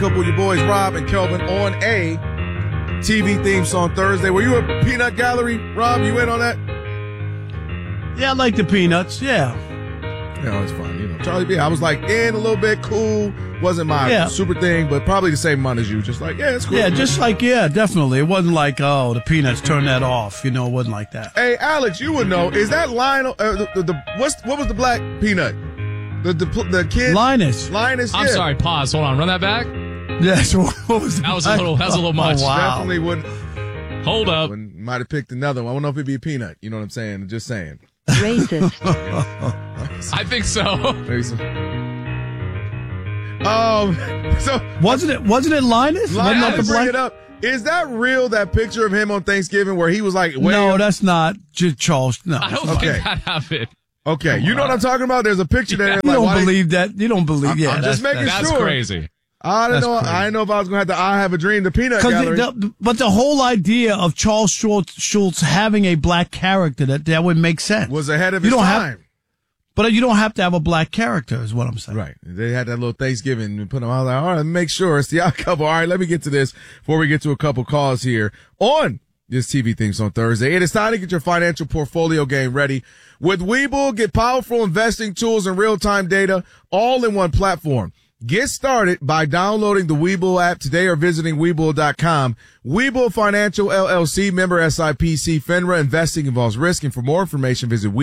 Up with your boys Rob and Kelvin on a TV theme song Thursday. Were you a Peanut Gallery, Rob? You in on that? Yeah, I like the Peanuts. Yeah. Yeah, it's fun. You know, Charlie B. I was like in a little bit, cool. Wasn't my super thing, but probably the same amount as you. Just like, yeah, it's cool. Yeah, definitely. It wasn't like, oh, the Peanuts, turn that off. You know, it wasn't like that. Hey, Alex, you would know. Is that Lionel? What was the black peanut? The kid? Linus. I'm sorry. Pause. Hold on. Run that back. Yeah. So what was that? Was a little much. Oh, wow. Definitely wouldn't. Hold up. Might have picked another one. I don't know if it'd be a peanut. You know what I'm saying? Just saying. Racist. I think so. So wasn't it Linus? Linus, bring it up. Is that real? That picture of him on Thanksgiving where he was like, no, that's not Charles. No, I don't think that happened. Okay, you know what I'm talking about? There's a picture there. You don't believe that. You don't believe. Yeah, I'm just making sure. That's crazy. I didn't know if I was going to have to I Have a Dream, the Peanut Gallery. But the whole idea of Charles Schultz having a black character, that would make sense. Was ahead of his time. But you don't have to have a black character, is what I'm saying. Right. They had that little Thanksgiving and put them out there. All right, make sure it's the Odd Couple. All right, let me get to this before we get to a couple calls here on this TV Things on Thursday. It is time to get your financial portfolio game ready. With Webull, get powerful investing tools and real-time data all in one platform. Get started by downloading the Webull app today or visiting Webull.com. Webull Financial LLC, member SIPC, FINRA. Investing involves risk, and for more information, visit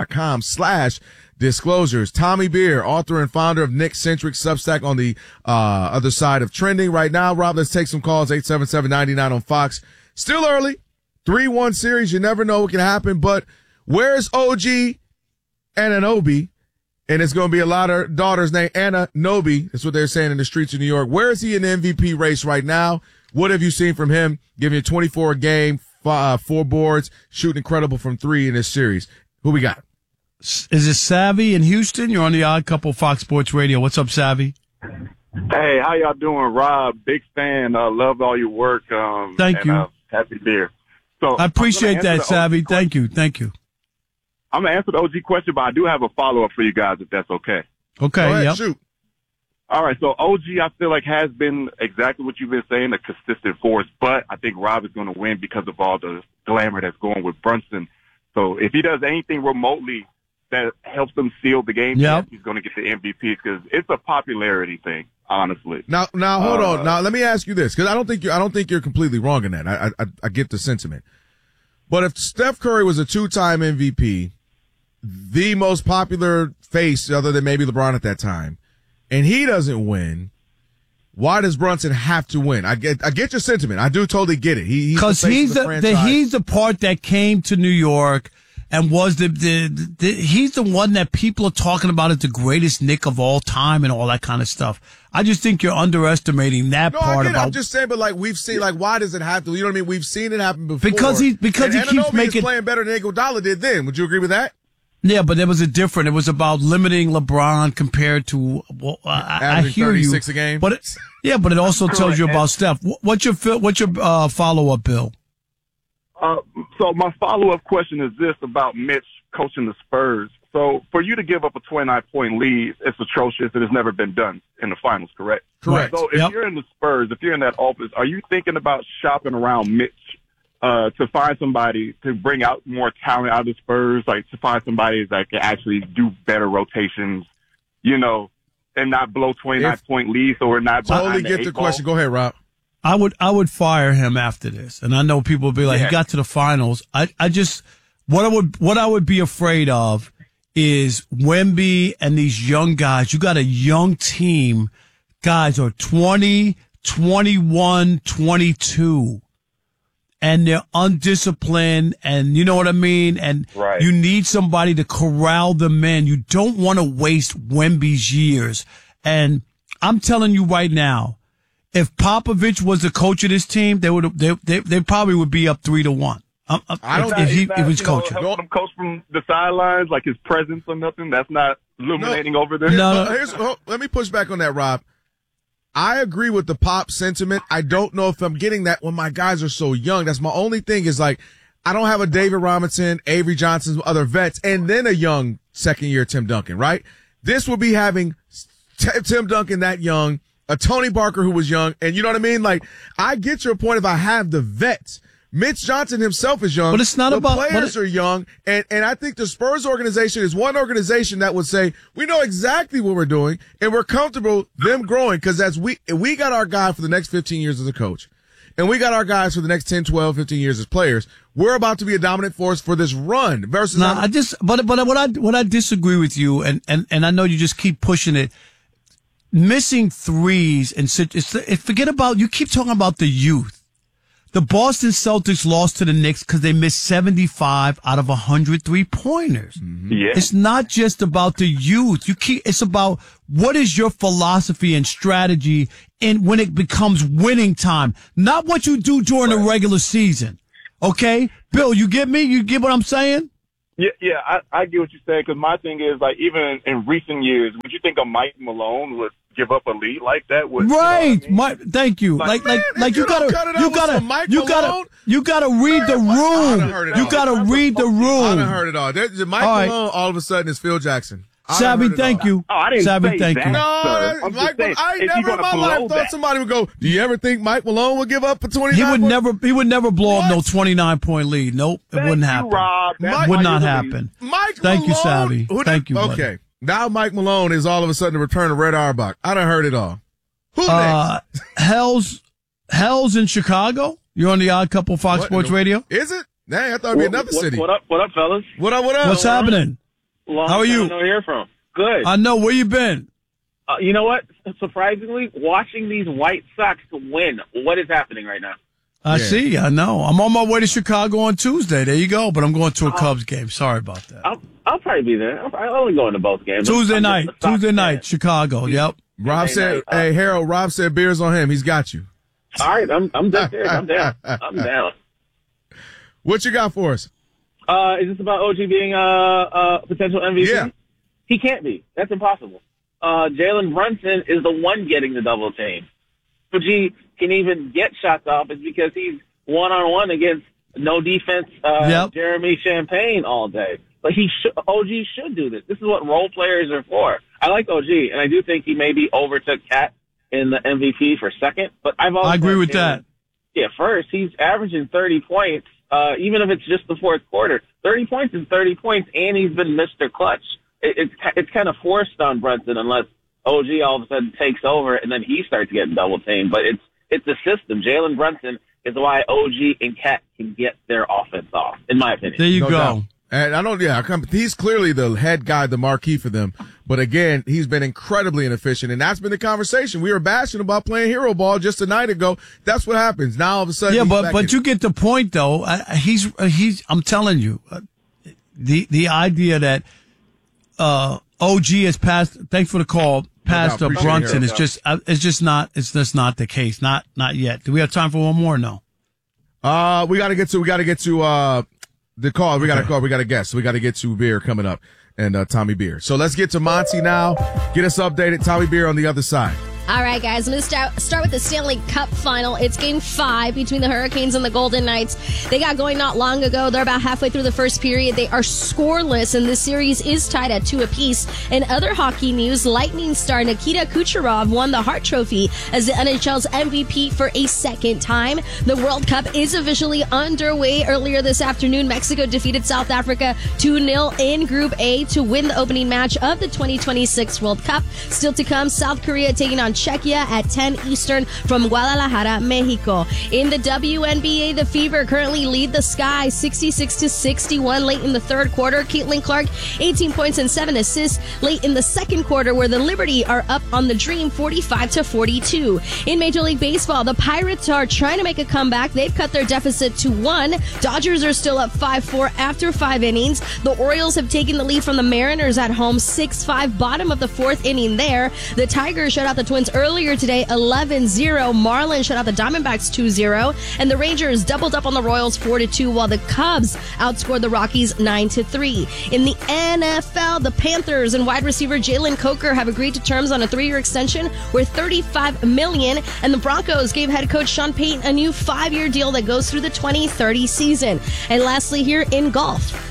Webull.com/disclosures. Tommy Beer, author and founder of Nick Centric Substack on the other side of trending right now. Rob, let's take some calls. 877-99 on Fox. Still early. 3-1 series. You never know what can happen, but where's OG Anunoby? And it's going to be a lot of daughters named Anunoby. That's what they're saying in the streets of New York. Where is he in the MVP race right now? What have you seen from him? Giving you 24 a game, 4 boards, shooting incredible from 3 in this series. Who we got? Is it Savvy in Houston? You're on the Odd Couple Fox Sports Radio. What's up, Savvy? Hey, how y'all doing? Rob, big fan. Love all your work. Thank you. Happy beer. So I appreciate that, Savvy. Thank you. I'm going to answer the OG question, but I do have a follow-up for you guys, if that's okay. Okay, go ahead, shoot. All right, so OG, I feel like, has been exactly what you've been saying, a consistent force, but I think Rob is going to win because of all the glamour that's going with Brunson. So if he does anything remotely that helps them seal the game, he's going to get the MVP because it's a popularity thing, honestly. Now, hold on. Now, let me ask you this, because I don't think you're completely wrong in that. I get the sentiment. But if Steph Curry was a 2-time MVP, the most popular face other than maybe LeBron at that time, and he doesn't win, why does Brunson have to win? I get your sentiment. I do totally get it. Because he's the part that came to New York and was he's the one that people are talking about as the greatest Knick of all time and all that kind of stuff. I just think you're underestimating that part. I'm just saying, but like we've seen, like why does it have to? You know what I mean? We've seen it happen before. Because he keeps making playing better than Iguodala did then. Would you agree with that? Yeah, but it was about limiting LeBron compared to, I hear 36 a game. But it also tells you about Steph. What's your follow-up, Bill? So my follow-up question is this about Mitch coaching the Spurs. So for you to give up a 29-point lead, it's atrocious. It has never been done in the finals, correct? Correct. So if you're in the Spurs, if you're in that office, are you thinking about shopping around Mitch to find somebody to bring out more talent out of the Spurs, like to find somebody that can actually do better rotations, you know, and not blow 29-point leads so we're not totally get the question. Go ahead, Rob. I would fire him after this. And I know people will be like, he got to the finals. What I would be afraid of is Wemby and these young guys. You got a young team. Guys are 20, 21, 22. And they're undisciplined, and you know what I mean? And you need somebody to corral them in. You don't want to waste Wemby's years. And I'm telling you right now, if Popovich was the coach of this team, they probably would be up 3-1. If he's coaching. Help him coach from the sidelines, like his presence or nothing. That's not illuminating over there. No. Let me push back on that, Rob. I agree with the Pop sentiment. I don't know if I'm getting that when my guys are so young. That's my only thing is like, I don't have a David Robinson, Avery Johnson, other vets, and then a young second-year Tim Duncan, right? This will be having Tim Duncan that young, a Tony Barker who was young. And you know what I mean? Like, I get your point if I have the vets. Mitch Johnson himself is young. But it's not the about players are young. And I think the Spurs organization is one organization that would say, we know exactly what we're doing and we're comfortable them growing because as we got our guy for the next 15 years as a coach and we got our guys for the next 10, 12, 15 years as players. We're about to be a dominant force for this run versus. No, but what I disagree with you and I know you just keep pushing it. Missing threes and forget about, you keep talking about the youth. The Boston Celtics lost to the Knicks because they missed 75 out of 100 3-pointers. Mm-hmm. Yeah. It's not just about the youth. It's about what is your philosophy and strategy and when it becomes winning time, not what you do during the regular season. Okay? Bill, you get me? You get what I'm saying? Yeah, I get what you're saying because my thing is like even in recent years, would you think a Mike Malone would give up a lead like that? Right. You know what I mean? Thank you. Like you gotta read the room. You gotta read the room. I done heard it all. Mike Malone all of a sudden is Phil Jackson. Savvy, thank you. Oh, I didn't Savvy, say thank that. you. No, I never in my life thought somebody would go, do you ever think Mike Malone would give up a 29? He would never blow up no 29-point lead. Nope, it wouldn't happen. Rob. Would not happen. Thank you, Savvy. Thank you, buddy. Okay. Now Mike Malone is all of a sudden the return of Red Auerbach. I done heard it all. Who next? Hell's in Chicago? You're on the Odd Couple Fox Sports Radio? Is it? Dang, I thought it'd be another city. What up, fellas? What up? What's happening? How are you? Long time no hear from. Good. I know. Where you been? You know what? Surprisingly, watching these White Sox win. What is happening right now? I see. I know. I'm on my way to Chicago on Tuesday. There you go. But I'm going to a Cubs game. Sorry about that. I'll probably be there. I'll only go into both games. Tuesday night, Chicago. Yep. Rob said, "Hey Harold." Rob said, "Beer's on him. He's got you." All right, I'm there. I'm down. I'm down. What you got for us? Is this about OG being a potential MVP? Yeah. He can't be. That's impossible. Jalen Brunson is the one getting the double team. OG can even get shots off is because he's one-on-one against no defense Jeremy Champagne all day. But OG should do this. This is what role players are for. I like OG, and I do think he maybe overtook Cat in the MVP for second. But I agree with that. Yeah, first, he's averaging 30 points, even if it's just the fourth quarter. 30 points is 30 points, and he's been Mr. Clutch. It's kind of forced on Brunson unless OG all of a sudden takes over and then he starts getting double teamed. But it's the system. Jalen Brunson is why OG and Cat can get their offense off, in my opinion. There you go. And he's clearly the head guy, the marquee for them. But again, he's been incredibly inefficient, and that's been the conversation. We were bashing about playing hero ball just a night ago. That's what happens. Now all of a sudden, yeah, but you get the point though. I'm telling you, the idea that OG has passed. Thanks for the call. Passed Brunson is it's just not the case. Not yet. Do we have time for one more? No. We got to get to the call. We got a call. We got a guest. So we got to get to Beer coming up and Tommy Beer. So let's get to Monty now. Get us updated. Tommy Beer on the other side. All right, guys, I'm going to start with the Stanley Cup final. It's Game 5 between the Hurricanes and the Golden Knights. They got going not long ago. They're about halfway through the first period. They are scoreless, and this series is tied at 2 apiece. In other hockey news, Lightning star Nikita Kucherov won the Hart Trophy as the NHL's MVP for a second time. The World Cup is officially underway. Earlier this afternoon, Mexico defeated South Africa 2-0 in Group A to win the opening match of the 2026 World Cup. Still to come, South Korea taking on Czechia at 10 Eastern from Guadalajara, Mexico. In the WNBA, the Fever currently lead the Sky 66-61 late in the third quarter. Caitlin Clark, 18 points and 7 assists late in the second quarter, where the Liberty are up on the Dream 45-42. In Major League Baseball, the Pirates are trying to make a comeback. They've cut their deficit to 1. Dodgers are still up 5-4 after 5 innings. The Orioles have taken the lead from the Mariners at home 6-5, bottom of the fourth inning there. The Tigers shut out the Twins earlier today 11-0. Marlins shut out the Diamondbacks 2-0. And the Rangers doubled up on the Royals 4-2, while the Cubs outscored the Rockies 9-3. In the NFL, the Panthers and wide receiver Jalen Coker have agreed to terms on a 3-year extension worth $35 million. And the Broncos gave head coach Sean Payton a new 5-year deal that goes through the 2030 season. And lastly, here in golf,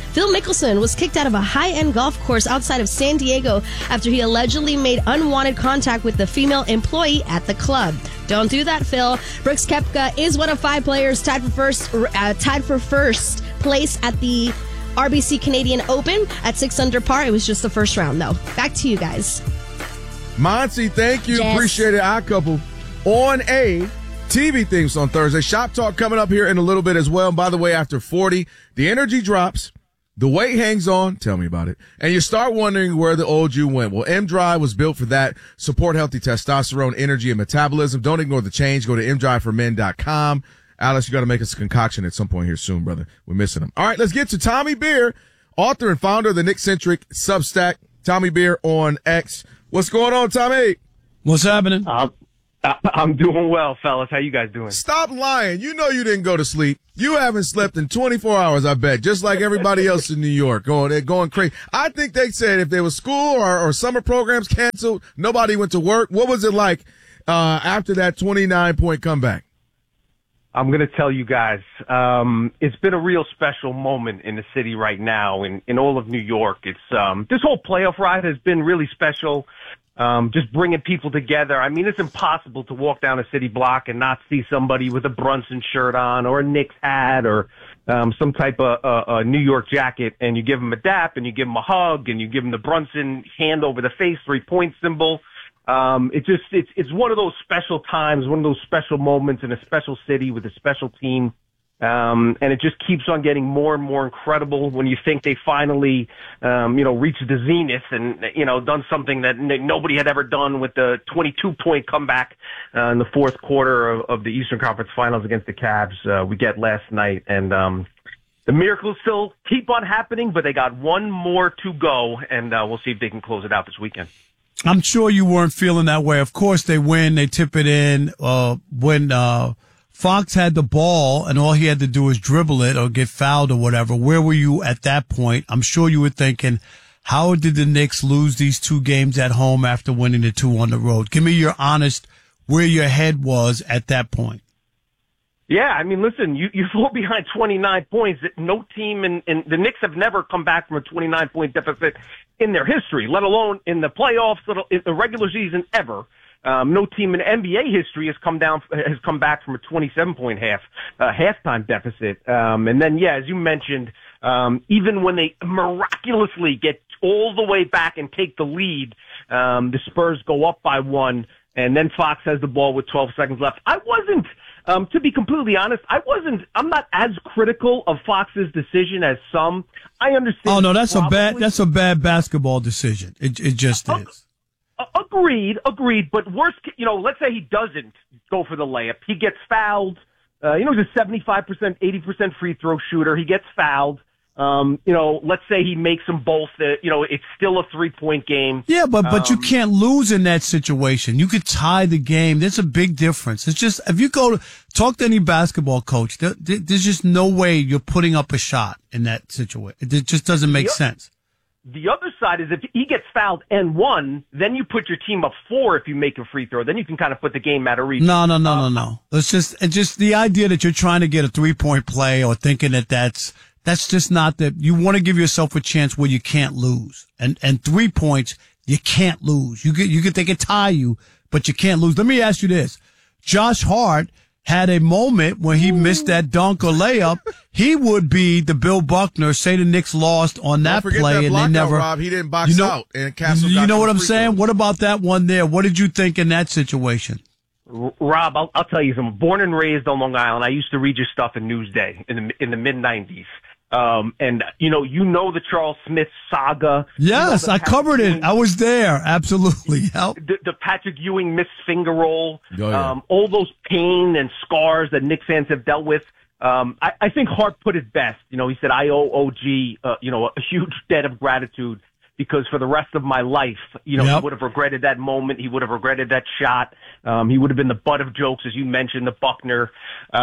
Phil Mickelson was kicked out of a high-end golf course outside of San Diego after he allegedly made unwanted contact with the female employee at the club. Don't do that, Phil. Brooks Koepka is one of 5 players tied for first place at the RBC Canadian Open at 6 under par. It was just the first round, though. Back to you guys. Monty, thank you. Yes. Appreciate it. Odd Couple on a TV things on Thursday. Shop Talk coming up here in a little bit as well. And by the way, after 40, the energy drops, the weight hangs on. Tell me about it. And you start wondering where the old you went. Well, M-Drive was built for that. Support healthy testosterone, energy, and metabolism. Don't ignore the change. Go to mdriveformen.com. Alice, you got to make us a concoction at some point here soon, brother. We're missing him. All right, let's get to Tommy Beer, author and founder of the Nick-centric Substack. Tommy Beer on X. What's going on, Tommy? What's happening? I'm doing well, fellas. How you guys doing? Stop lying. You know you didn't go to sleep. You haven't slept in 24 hours, I bet, just like everybody else in New York. They're going crazy. I think they said if there was school or summer programs canceled, nobody went to work. What was it like after that 29-point comeback? I'm going to tell you guys, it's been a real special moment in the city right now, in all of New York. It's this whole playoff ride has been really special. Just bringing people together. I mean, it's impossible to walk down a city block and not see somebody with a Brunson shirt on or a Knicks hat or some type of New York jacket, and you give them a dap and you give them a hug and you give them the Brunson hand over the face 3-point symbol. It's one of those special times, one of those special moments in a special city with a special team. And it just keeps on getting more and more incredible when you think they finally, reached the zenith and, done something that nobody had ever done with the 22-point comeback in the fourth quarter of the Eastern Conference Finals against the Cavs we get last night. And the miracles still keep on happening, but they got one more to go, and we'll see if they can close it out this weekend. I'm sure you weren't feeling that way. Of course, they win. They tip it in. When Fox had the ball and all he had to do was dribble it or get fouled or whatever, where were you at that point? I'm sure you were thinking, how did the Knicks lose these 2 games at home after winning the 2 on the road? Give me your honest, where your head was at that point. Yeah, I mean, listen, you fall behind 29 points. No team in the Knicks have never come back from a 29-point deficit in their history, let alone in the playoffs, in the regular season ever. No team in NBA history has come back from a 27-point halftime deficit. And then, yeah, as you mentioned, even when they miraculously get all the way back and take the lead, the Spurs go up by 1, and then Fox has the ball with 12 seconds left. I wasn't, to be completely honest, I'm not as critical of Fox's decision as some. I understand. Oh no, that's a bad basketball decision. It just is. Agreed. But worst, let's say he doesn't go for the layup. He gets fouled. He's a 75%, 80% free throw shooter. He gets fouled. Let's say he makes them both. It's still a 3-point game. Yeah, but you can't lose in that situation. You could tie the game. There's a big difference. It's just, if you go to talk to any basketball coach, there's just no way you're putting up a shot in that situation. It just doesn't make sense. The other side is if he gets fouled and 1, then you put your team up 4 if you make a free throw. Then you can kind of put the game out of reach. No. It's just the idea that you're trying to get a 3-point play or thinking that's just not that. You want to give yourself a chance where you can't lose. And 3 points, you can't lose. They can tie you, but you can't lose. Let me ask you this. Josh Hart had a moment when he missed that dunk or layup. He would be the Bill Buckner, say the Knicks lost on that play and they never. Rob, he didn't box out. And Castle you know what I'm saying? What about that one there? What did you think in that situation? Rob, I'll tell you something. Born and raised on Long Island, I used to read your stuff in Newsday in the mid-90s. And you know the Charles Smith saga. Yes, I covered it. I was there. Absolutely. Yep. The Patrick Ewing missed finger roll. Oh, yeah. All those pain and scars that Knicks fans have dealt with. I think Hart put it best. He said, I owe OG, a huge debt of gratitude because for the rest of my life, he would have regretted that moment. He would have regretted that shot. He would have been the butt of jokes, as you mentioned, the Buckner.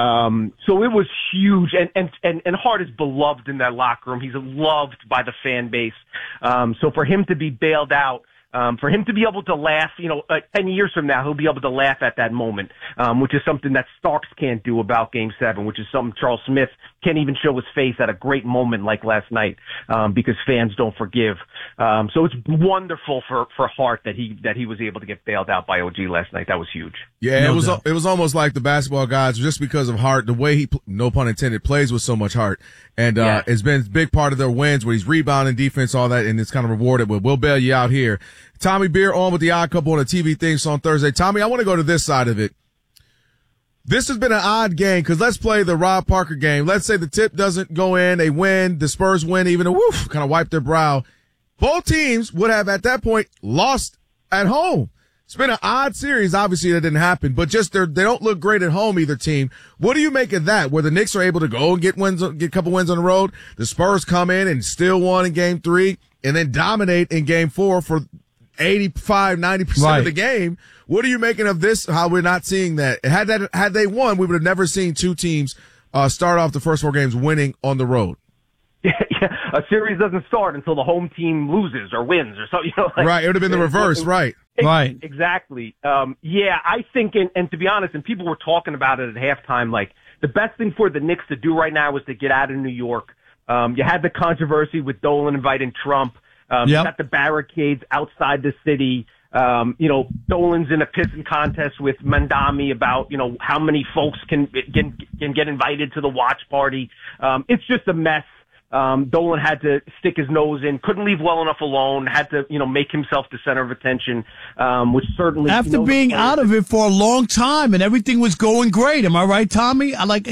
So it was huge. And Hart is beloved in that locker room. He's loved by the fan base. So for him to be bailed out, For him to be able to laugh, 10 years from now, he'll be able to laugh at that moment, which is something that Starks can't do about Game 7, which is something Charles Smith can't even show his face at a great moment like last night, because fans don't forgive. So it's wonderful for Hart that he was able to get bailed out by OG last night. That was huge. Yeah, it was almost like the basketball guys, just because of Hart, the way he, no pun intended, plays with so much heart. And, it's been a big part of their wins where he's rebounding defense, all that, and it's kind of rewarded. But we'll bail you out here. Tommy Beer on with the Odd Couple on the TV things on Thursday. Tommy, I want to go to this side of it. This has been an odd game because let's play the Rob Parker game. Let's say the tip doesn't go in, they win, the Spurs win, even kind of wipe their brow. Both teams would have at that point lost at home. It's been an odd series. Obviously that didn't happen, but just they don't look great at home, either team. What do you make of that? Where the Knicks are able to go and get a couple wins on the road. The Spurs come in and still won in Game 3 and then dominate in Game 4 for 85, 90% of the game. What are you making of this? How we're not seeing that? Had they won, we would have never seen two teams start off the first 4 games winning on the road. Yeah, a series doesn't start until the home team loses or wins or something. Right, it would have been the reverse, right? Right. Exactly. I think, and to be honest, and people were talking about it at halftime, like the best thing for the Knicks to do right now is to get out of New York. You had the controversy with Dolan inviting Trump. You got the barricades outside the city. Dolan's in a pissing contest with Mandami about, how many folks can get invited to the watch party. It's just a mess. Dolan had to stick his nose in, couldn't leave well enough alone, had to, make himself the center of attention, which certainly... After being out of it for a long time and everything was going great. Am I right, Tommy?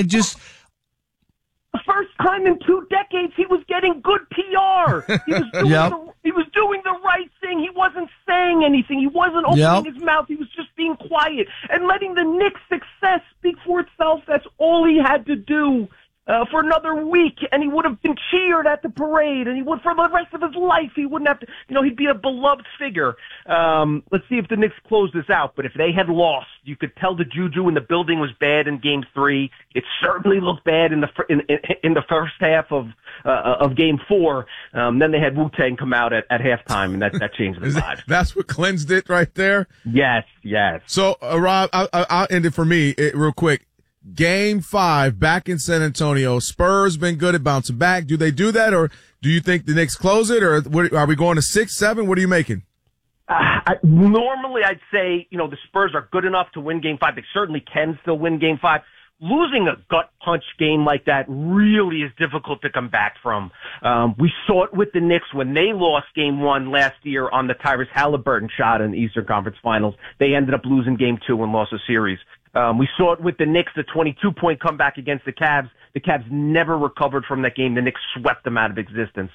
The first time in 2 decades he was getting good PR. He was doing the right thing. He wasn't saying anything. He wasn't opening his mouth. He was just being quiet and letting the Knicks' success speak for itself. That's all he had to do. For another week, and he would have been cheered at the parade, and he would for the rest of his life. He wouldn't have to, he'd be a beloved figure. Let's see if the Knicks close this out. But if they had lost, you could tell the juju in the building was bad in Game 3. It certainly looked bad in the first half of Game 4. Then they had Wu-Tang come out at halftime, and that changed the vibe. That's what cleansed it right there? Yes. So, Rob, I'll end it for me real quick. Game 5 back in San Antonio. Spurs been good at bouncing back. Do they do that, or do you think the Knicks close it, or are we going to 6, 7? What are you making? Normally, I'd say the Spurs are good enough to win Game 5. They certainly can still win Game 5. Losing a gut punch game like that really is difficult to come back from. We saw it with the Knicks when they lost Game 1 last year on the Tyrese Halliburton shot in the Eastern Conference Finals. They ended up losing Game 2 and lost a series. We saw it with the Knicks, the 22-point comeback against the Cavs. The Cavs never recovered from that game. The Knicks swept them out of existence.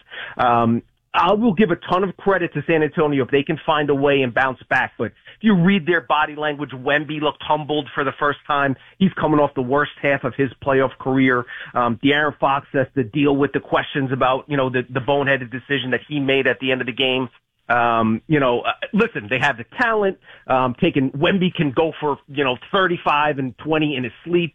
I will give a ton of credit to San Antonio if they can find a way and bounce back. But if you read their body language, Wemby looked humbled for the first time. He's coming off the worst half of his playoff career. De'Aaron Fox has to deal with the questions about, the boneheaded decision that he made at the end of the game. Listen, they have the talent. Wemby can go for, 35 and 20 in his sleep.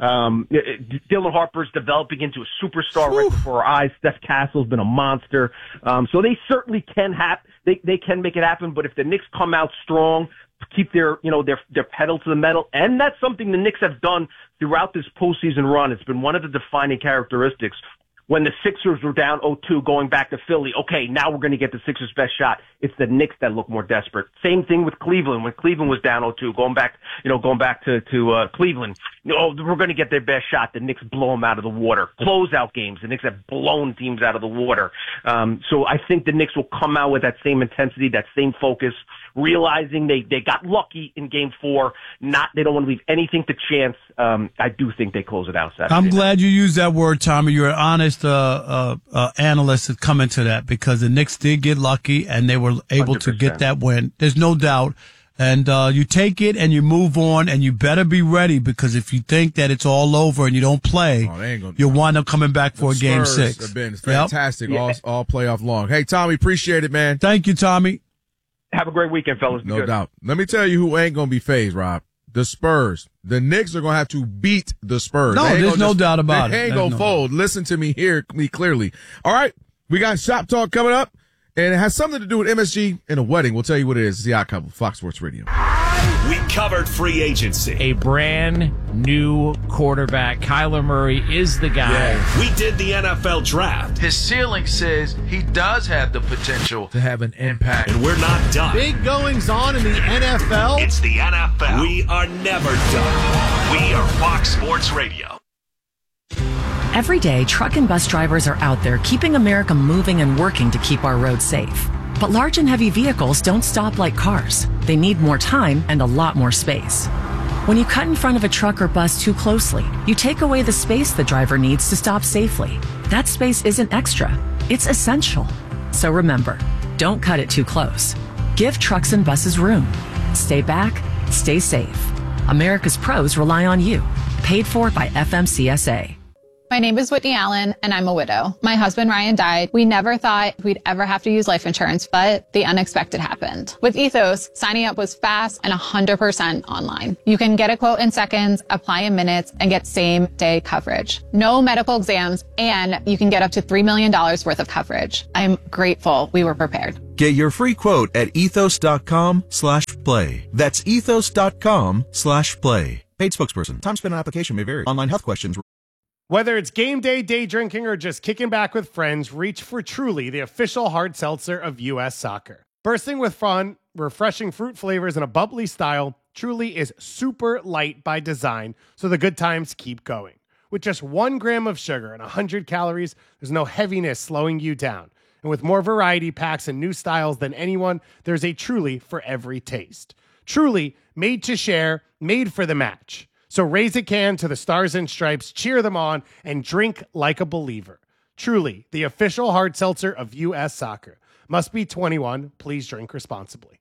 Dylan Harper's developing into a superstar right before our eyes. Steph Castle's been a monster. So they certainly can they can make it happen. But if the Knicks come out strong, keep their pedal to the metal, and that's something the Knicks have done throughout this postseason run. It's been one of the defining characteristics. When the Sixers were down 0-2 going back to Philly, okay, now we're going to get the Sixers' best shot. It's the Knicks that look more desperate. Same thing with Cleveland. When Cleveland was down 0-2, going back to Cleveland, we're going to get their best shot. The Knicks blow them out of the water. Closeout games, the Knicks have blown teams out of the water. So I think the Knicks will come out with that same intensity, that same focus, realizing they got lucky in Game 4. They don't want to leave anything to chance. I do think they close it out Saturday. I'm glad you used that word, Tommy. You're an honest analyst to come into that, because the Knicks did get lucky and they were able 100%. To get that win. There's no doubt. And you take it and you move on, and you better be ready, because if you think that it's all over and you don't play, you'll wind up coming back for a Game 6. Have been fantastic all playoff long. Hey, Tommy, appreciate it, man. Thank you, Tommy. Have a great weekend, fellas. No doubt. Let me tell you who ain't going to be phased, Rob. The Spurs. The Knicks are going to have to beat the Spurs. No, there's no doubt about it. They ain't going to fold. Listen to me clearly. All right. We got Shop Talk coming up. And it has something to do with MSG and a wedding. We'll tell you what it is. It's the Odd Couple, Fox Sports Radio. We covered free agency. A brand new quarterback. Kyler Murray is the guy. Yeah. We did the NFL draft. His ceiling says he does have the potential to have an impact. And we're not done. Big goings on in the NFL. It's the NFL. We are never done. We are Fox Sports Radio. Every day, truck and bus drivers are out there keeping America moving and working to keep our roads safe. But large and heavy vehicles don't stop like cars. They need more time and a lot more space. When you cut in front of a truck or bus too closely, you take away the space the driver needs to stop safely. That space isn't extra, it's essential. So remember, don't cut it too close. Give trucks and buses room. Stay back, stay safe. America's pros rely on you. Paid for by FMCSA. My name is Whitney Allen, and I'm a widow. My husband, Ryan, died. We never thought we'd ever have to use life insurance, but the unexpected happened. With Ethos, signing up was fast and 100% online. You can get a quote in seconds, apply in minutes, and get same-day coverage. No medical exams, and you can get up to $3 million worth of coverage. I'm grateful we were prepared. Get your free quote at ethos.com/play. That's ethos.com/play. Paid spokesperson. Time spent on application may vary. Online health questions. Whether it's game day, day drinking, or just kicking back with friends, reach for Truly, the official hard seltzer of U.S. Soccer. Bursting with fun, refreshing fruit flavors, and a bubbly style, Truly is super light by design, so the good times keep going. With just 1 gram of sugar and 100 calories, there's no heaviness slowing you down. And with more variety packs and new styles than anyone, there's a Truly for every taste. Truly, made to share, made for the match. So raise a can to the Stars and Stripes, cheer them on, and drink like a believer. Truly, the official hard seltzer of U.S. Soccer. Must be 21. Please drink responsibly.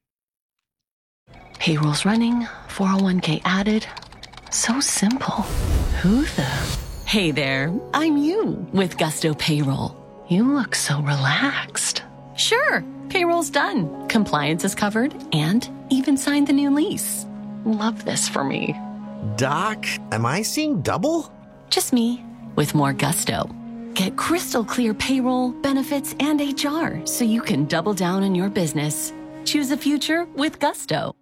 Payroll's running, 401k added. So simple. Who the? Hey there, I'm you with Gusto Payroll. You look so relaxed. Sure, payroll's done. Compliance is covered and even signed the new lease. Love this for me. Doc, am I seeing double? Just me, with more gusto. Get crystal clear payroll, benefits, and HR so you can double down on your business. Choose a future with Gusto.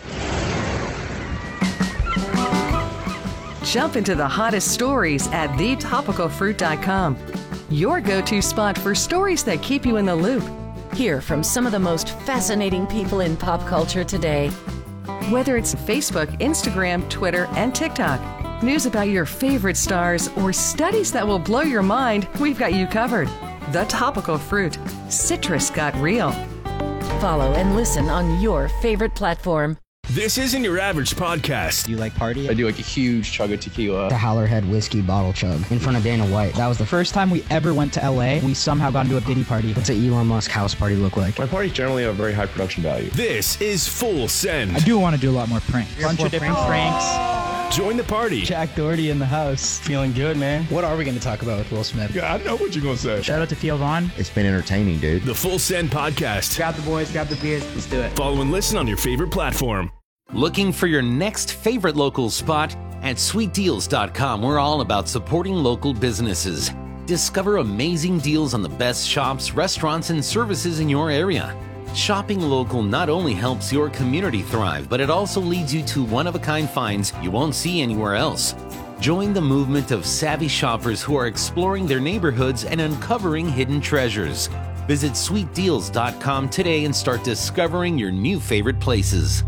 Jump into the hottest stories at thetopicalfruit.com. Your go-to spot for stories that keep you in the loop. Hear from some of the most fascinating people in pop culture today. Whether it's Facebook, Instagram, Twitter, and TikTok, news about your favorite stars, or studies that will blow your mind, we've got you covered. The Topical Fruit. Citrus got real. Follow and listen on your favorite platform. This isn't your average podcast. Do you like party? I do like a huge chug of tequila. The Howlerhead whiskey bottle chug in front of Dana White. That was the first time we ever went to LA. We somehow got into a Diddy party. What's an Elon Musk house party look like? My parties generally have very high production value. This is Full Send. I do want to do a lot more pranks. Bunch of different pranks. Join the party. Jack Doherty in the house. Feeling good, man. What are we going to talk about with Will Smith? Yeah, I know what you're going to say. Shout out to Theo Vaughn. It's been entertaining, dude. The Full Send podcast. Grab the boys, grab the beers. Let's do it. Follow and listen on your favorite platform. Looking for your next favorite local spot? At sweetdeals.com, we're all about supporting local businesses. Discover amazing deals on the best shops, restaurants, and services in your area. Shopping local not only helps your community thrive, but it also leads you to one-of-a-kind finds you won't see anywhere else. Join the movement of savvy shoppers who are exploring their neighborhoods and uncovering hidden treasures. Visit sweetdeals.com today and start discovering your new favorite places.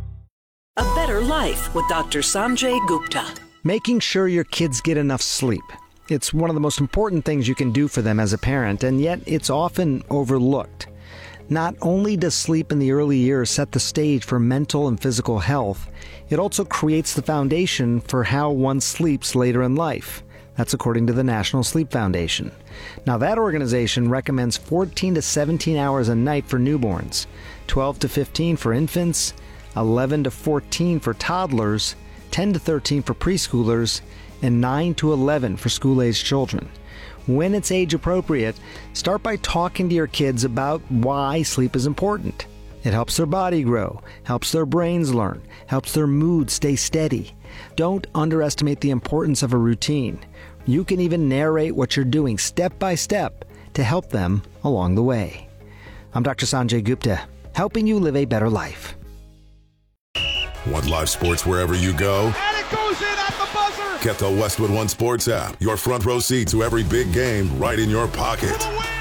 A better life with Dr. Sanjay Gupta. Making sure your kids get enough sleep. It's one of the most important things you can do for them as a parent, and yet it's often overlooked. Not only does sleep in the early years set the stage for mental and physical health, it also creates the foundation for how one sleeps later in life. That's according to the National Sleep Foundation. Now, that organization recommends 14 to 17 hours a night for newborns, 12 to 15 for infants, 11 to 14 for toddlers, 10 to 13 for preschoolers, and 9 to 11 for school-aged children. When it's age appropriate, start by talking to your kids about why sleep is important. It helps their body grow, helps their brains learn, helps their mood stay steady. Don't underestimate the importance of a routine. You can even narrate what you're doing step by step to help them along the way. I'm Dr. Sanjay Gupta, helping you live a better life. Want live sports wherever you go? And it goes in at the buzzer! Get the Westwood One Sports app. Your front row seat to every big game right in your pocket.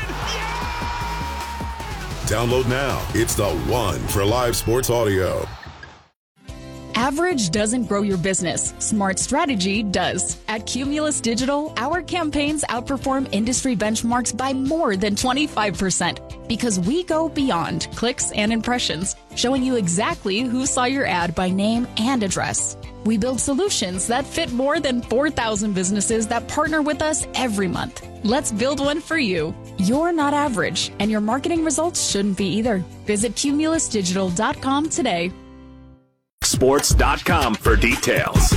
Download now. It's the one for live sports audio. Average doesn't grow your business. Smart strategy does. At Cumulus Digital, our campaigns outperform industry benchmarks by more than 25% because we go beyond clicks and impressions, showing you exactly who saw your ad by name and address. We build solutions that fit more than 4,000 businesses that partner with us every month. Let's build one for you. You're not average, and your marketing results shouldn't be either. Visit cumulusdigital.com today. Sports.com for details.